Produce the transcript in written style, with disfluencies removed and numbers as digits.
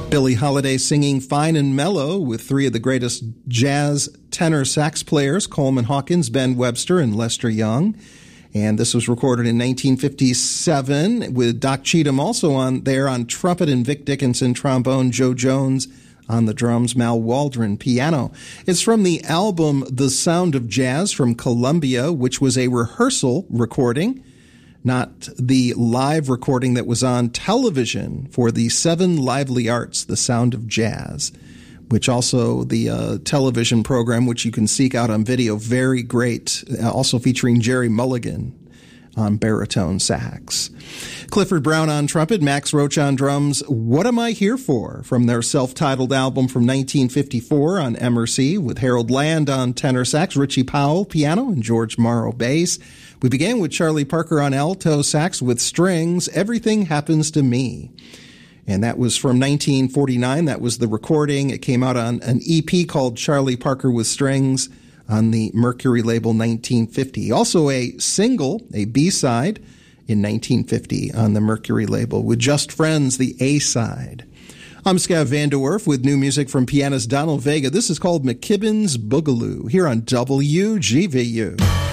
Billie Holiday singing Fine and Mellow with three of the greatest jazz tenor sax players, Coleman Hawkins, Ben Webster, and Lester Young. And this was recorded in 1957 with Doc Cheatham also on trumpet and Vic Dickinson trombone, Joe Jones on the drums, Mal Waldron piano. It's from the album The Sound of Jazz from Columbia, which was a rehearsal recording, not the live recording that was on television for the Seven Lively Arts, The Sound of Jazz, which also the television program, which you can seek out on video, very great, also featuring Jerry Mulligan on baritone sax. Clifford Brown on trumpet, Max Roach on drums. What Am I Here For? From their self-titled album from 1954 on MRC, with Harold Land on tenor sax, Richie Powell piano, and George Morrow bass. We began with Charlie Parker on alto sax with strings, Everything Happens to Me. And that was from 1949. That was the recording. It came out on an EP called Charlie Parker with Strings on the Mercury label 1950. Also a single, a B-side, in 1950 on the Mercury label with Just Friends, the A-side. I'm Scav Van Der Werf with new music from pianist Donald Vega. This is called McKibben's Boogaloo here on WGVU.